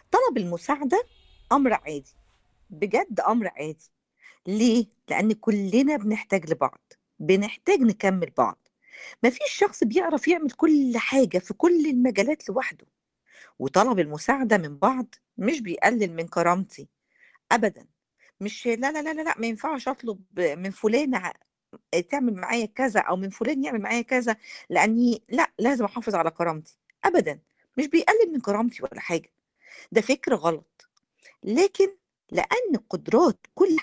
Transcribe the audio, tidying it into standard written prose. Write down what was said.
طلب المساعدة أمر عادي، بجد أمر عادي. ليه؟ لأن كلنا بنحتاج لبعض، بنحتاج نكمل بعض. مفيش شخص بيعرف يعمل كل حاجة في كل المجالات لوحده. وطلب المساعدة من بعض مش بيقلل من كرامتي أبدا. مش لا لا لا لا لا، ما ينفعش أطلب من فلان تعمل معايا كذا أو من فلان يعمل معايا كذا، لأني لا، لازم أحافظ على كرامتي أبدا. مش بيقلل من كرامتي ولا حاجة، ده فكر غلط. لكن لأن قدرات كل